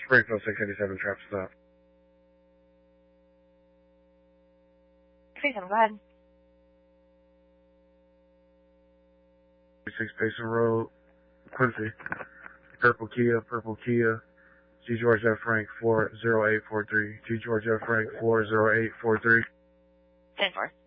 Springfield 687 traffic stop. 37, go ahead. 6 Basin Road, Quincy. Purple Kia. G. George F. Frank 40843. G. George F. Frank 40843. 10-4.